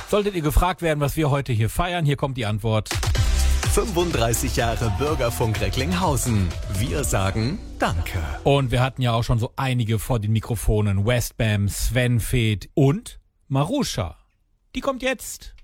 Solltet ihr gefragt werden, was wir heute hier feiern, hier kommt die Antwort. 35 Jahre Bürgerfunk Recklinghausen. Wir sagen Danke. Und wir hatten ja auch schon so einige vor den Mikrofonen. Westbam, Sven Feth und Marusha. Die kommt jetzt.